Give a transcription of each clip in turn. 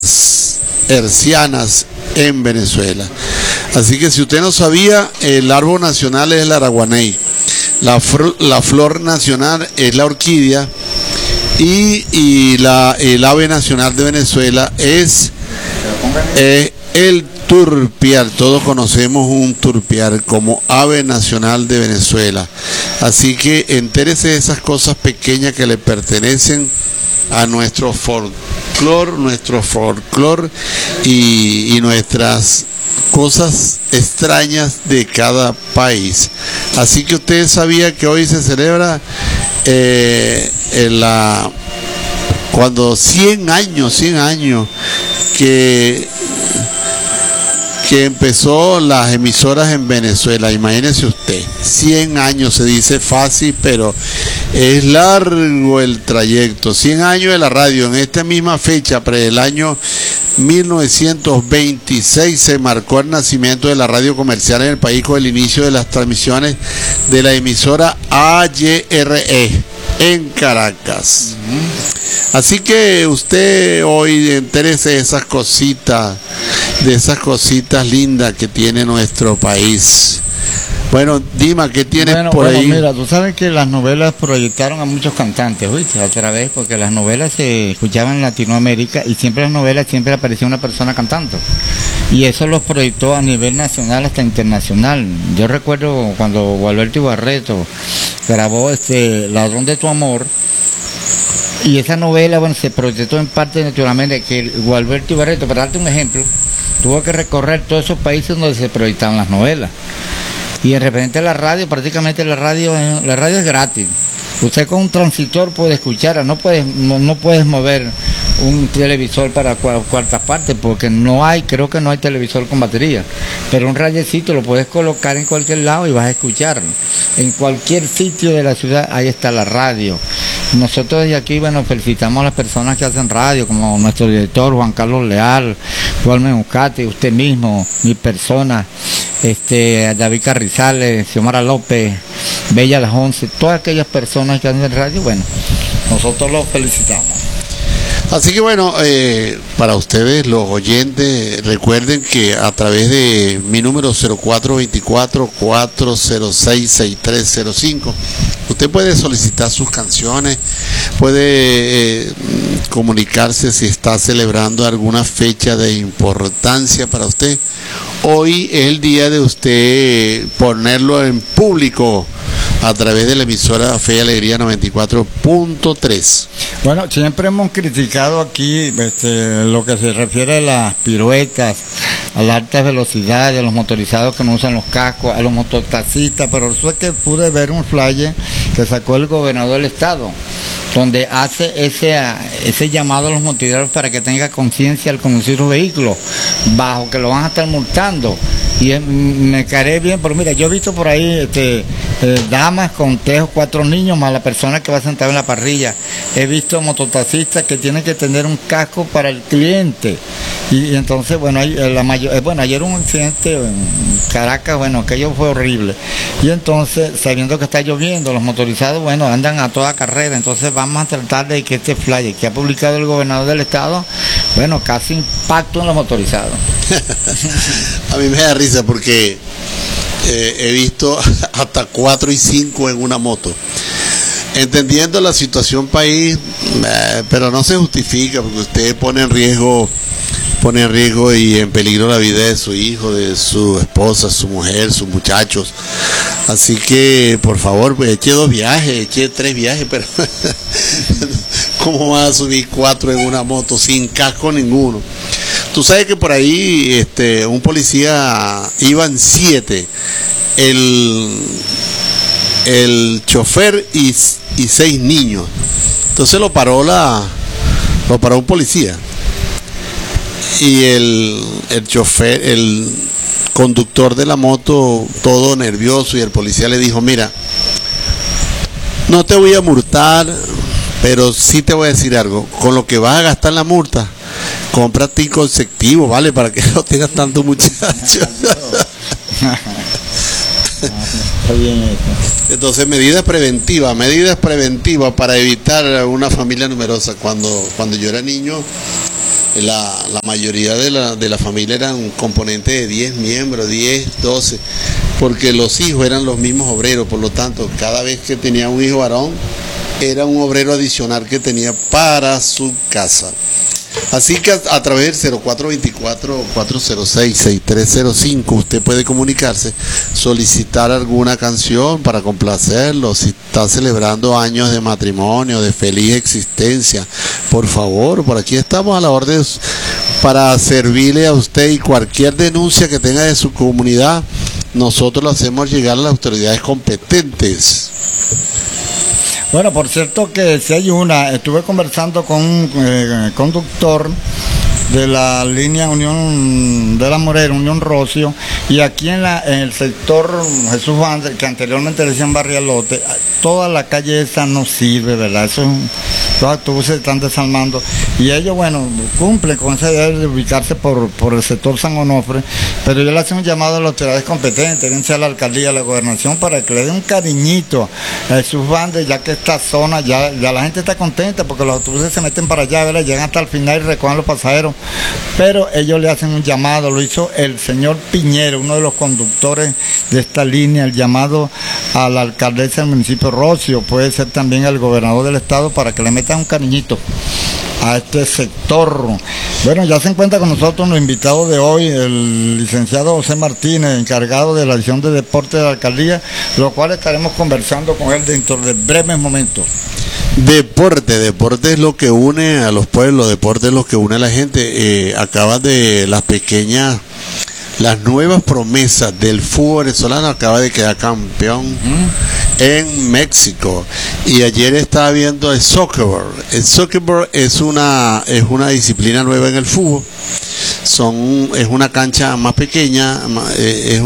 hercianas en Venezuela. Así que si usted no sabía, el árbol nacional es el araguaney, la flor nacional es la orquídea y el ave nacional de Venezuela es el turpial. Todos conocemos un turpial como ave nacional de Venezuela. Así que entérese de esas cosas pequeñas que le pertenecen a nuestro folclore y nuestras cosas extrañas de cada país. Así que usted sabía que hoy se celebra cuando 100 años que empezó las emisoras en Venezuela. Imagínese usted, 100 años, se dice fácil, pero es largo el trayecto. 100 años de la radio. En esta misma fecha, para el año 1926, se marcó el nacimiento de la radio comercial en el país con el inicio de las transmisiones de la emisora AYRE en Caracas. Así que usted hoy entérese de esas cositas lindas que tiene nuestro país. Bueno, Dima, ¿qué tienes por ahí? Mira, tú sabes que las novelas proyectaron a muchos cantantes, ¿oíste? A través, porque las novelas se escuchaban en Latinoamérica y siempre en las novelas siempre aparecía una persona cantando. Y eso los proyectó a nivel nacional hasta internacional. Yo recuerdo cuando Gualberto Ibarreto grabó Ladrón de tu amor, y esa novela, bueno, se proyectó en parte de Latinoamérica, que Gualberto Ibarreto, para darte un ejemplo, tuvo que recorrer todos esos países donde se proyectaban las novelas. Y de repente la radio, prácticamente la radio es gratis. Usted con un transistor puede escucharla, no puedes mover un televisor para cuartas partes, porque creo que no hay televisor con batería, pero un rayecito lo puedes colocar en cualquier lado y vas a escucharlo. En cualquier sitio de la ciudad, ahí está la radio. Nosotros desde aquí, bueno, felicitamos a las personas que hacen radio, como nuestro director Juan Carlos Leal, Walmer Muscati, usted mismo, mi persona, David Carrizales, Xiomara López, Bella Las 11, todas aquellas personas que hacen radio, bueno, nosotros los felicitamos. Así que bueno, para ustedes los oyentes, recuerden que a través de mi número 0424-406-6305, usted puede solicitar sus canciones, puede comunicarse si está celebrando alguna fecha de importancia para usted. Hoy es el día de usted ponerlo en público a través de la emisora Fe y Alegría 94.3. Bueno, siempre hemos criticado aquí lo que se refiere a las piruetas, a las altas velocidades, a los motorizados que no usan los cascos, a los mototaxistas, pero resulta que pude ver un flyer que sacó el gobernador del estado, donde hace ese llamado a los motoristas para que tenga conciencia al conducir los vehículos, bajo que lo van a estar multando. Y me caeré bien, pero mira, yo he visto por ahí damas con 3 o 4 niños, más la persona que va sentada en la parrilla. He visto mototaxistas que tienen que tener un casco para el cliente. Y entonces, bueno, ayer hubo un accidente en Caracas, bueno, aquello fue horrible. Y entonces, sabiendo que está lloviendo, los motorizados, bueno, andan a toda carrera. Entonces vamos a tratar de que este flyer que ha publicado el gobernador del estado, bueno, casi impacto en los motorizados. A mí me da risa porque he visto hasta 4 y 5 en una moto. Entendiendo la situación país, pero no se justifica, porque usted pone en riesgo y en peligro la vida de su hijo, de su esposa, su mujer, sus muchachos. Así que, por favor, pues eche 2 viajes, eche 3 viajes, pero ¿cómo va a subir 4 en una moto sin casco ninguno? Tú sabes que por ahí un policía, iban 7, el chofer y 6 niños. Entonces lo paró un policía. Y el chofer, el conductor de la moto, todo nervioso, y el policía le dijo: mira, no te voy a multar, pero sí te voy a decir algo. Con lo que vas a gastar la multa, cómprate anticonceptivo, ¿vale? Para que no tengas tanto muchacho. Entonces, medidas preventivas para evitar una familia numerosa. Cuando yo era niño, La mayoría de la familia eran componentes de 10 miembros, 10, 12, porque los hijos eran los mismos obreros, por lo tanto, cada vez que tenía un hijo varón, era un obrero adicional que tenía para su casa. Así que a través del 0424-406-6305 usted puede comunicarse, solicitar alguna canción para complacerlo, si está celebrando años de matrimonio, de feliz existencia, por favor, por aquí estamos a la orden para servirle a usted, y cualquier denuncia que tenga de su comunidad, nosotros lo hacemos llegar a las autoridades competentes. Bueno, por cierto que si hay estuve conversando con un conductor de la línea Unión de la Morera, Unión Rocio, y aquí en el sector Jesús Bande, que anteriormente decían Barrialote, toda la calle esa no sirve, ¿verdad? Los autobuses están desarmando, y ellos, bueno, cumplen con esa idea de ubicarse por el sector San Onofre, pero yo le hacen un llamado a las autoridades competentes, bien sea la alcaldía, a la gobernación, para que le den un cariñito a Jesús Bande, ya que esta zona, ya la gente está contenta, porque los autobuses se meten para allá, ¿verdad? Llegan hasta el final y recogen los pasajeros, pero ellos le hacen un llamado, lo hizo el señor Piñero, uno de los conductores de esta línea, el llamado a la alcaldesa del municipio Rocio, puede ser también al gobernador del estado, para que le metan un cariñito a este sector. Bueno, ya se encuentra con nosotros los invitados de hoy, el licenciado José Martínez, encargado de la edición de deporte de la alcaldía, lo cual estaremos conversando con él dentro de breves momentos. Deporte es lo que une a los pueblos, deporte es lo que une a la gente. Acaba de las nuevas promesas del fútbol venezolano, acaba de quedar campeón en México, y ayer estaba viendo el soccer. El soccer es una disciplina nueva en el fútbol. Es una cancha más pequeña, es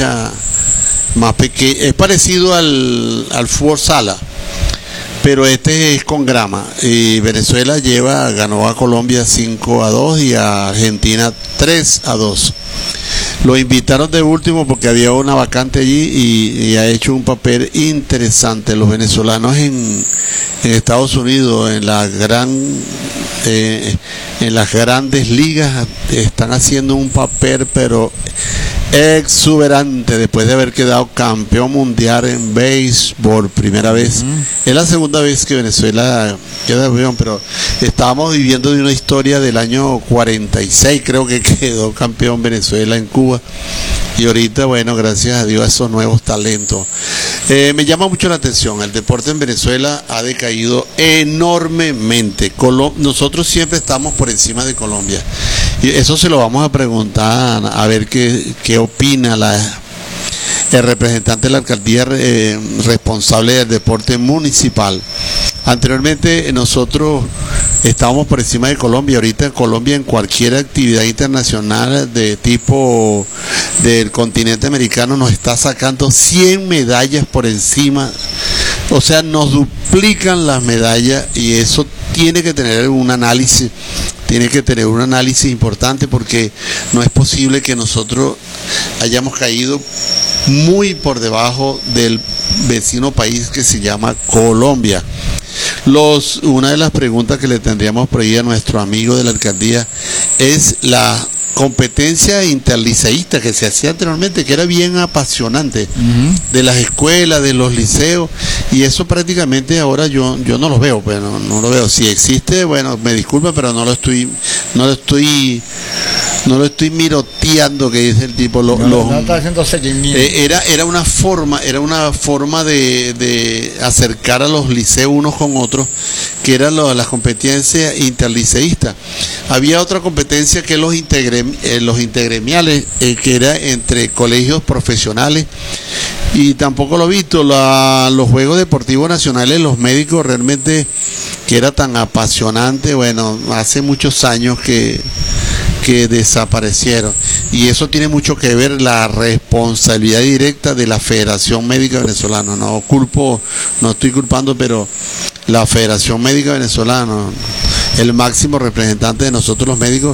parecido al fútbol sala, pero este es con grama, y Venezuela ganó a Colombia 5-2 y a Argentina 3-2. Lo invitaron de último porque había una vacante allí, y ha hecho un papel interesante. Los venezolanos en Estados Unidos, en las grandes ligas, están haciendo un papel pero exuberante, después de haber quedado campeón mundial en béisbol primera vez. Es la segunda vez que Venezuela queda campeón, pero estábamos viviendo de una historia del año 46, creo que quedó campeón Venezuela en Cuba, y ahorita, bueno, gracias a Dios, a esos nuevos talentos. Me llama mucho la atención, el deporte en Venezuela ha decaído enormemente. Nosotros siempre estamos por encima de Colombia, y eso se lo vamos a preguntar, a ver qué opina el representante de la alcaldía responsable del deporte municipal. Anteriormente nosotros estábamos por encima de Colombia. Ahorita en Colombia, en cualquier actividad internacional de tipo del continente americano, nos está sacando 100 medallas por encima. O sea, nos duplican las medallas, y eso tiene que tener un análisis. Tiene que tener un análisis importante, porque no es posible que nosotros hayamos caído muy por debajo del vecino país que se llama Colombia. Una de las preguntas que le tendríamos por ahí a nuestro amigo de la alcaldía es la competencia interliceísta que se hacía anteriormente, que era bien apasionante, de las escuelas, de los liceos, y eso prácticamente ahora yo no lo veo, pues no lo veo. Si existe, bueno, me disculpa, pero no lo estoy miroteando, que dice el tipo. No está haciendo seguimiento. Era una forma de acercar a los liceos unos con otros, que eran las competencias interliceístas. Había otra competencia que los intergremiales, que era entre colegios profesionales, y tampoco lo he visto. Los Juegos Deportivos Nacionales, los médicos, realmente, que era tan apasionante, bueno, hace muchos años que desaparecieron, y eso tiene mucho que ver la responsabilidad directa de la Federación Médica Venezolana. No estoy culpando, pero la Federación Médica Venezolana, el máximo representante de nosotros los médicos,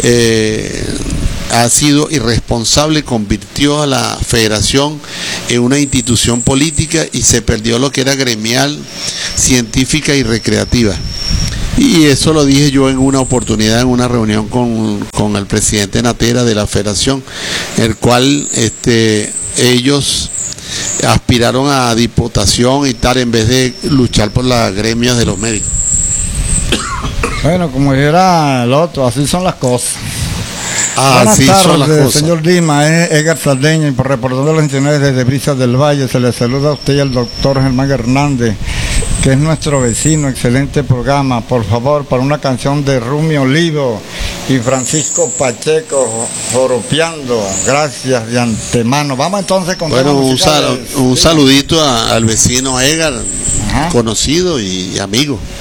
ha sido irresponsable, convirtió a la federación en una institución política, y se perdió lo que era gremial, científica y recreativa. Y eso lo dije yo en una oportunidad, en una reunión con el presidente Natera de la federación, el cual ellos aspiraron a diputación y tal, en vez de luchar por las gremias de los médicos. Bueno, como dijera el otro, así son las cosas. Así son las cosas. Señor Lima, es Edgar Saldeña, y por reportando las incidentes desde Brisas del Valle, se le saluda a usted y al doctor Germán Hernández, que es nuestro vecino. Excelente programa. Por favor, para una canción de Rumi Olivo y Francisco Pacheco, Joropeando. Gracias de antemano. Vamos entonces con... Bueno, un saludito al vecino Edgar, conocido y amigo.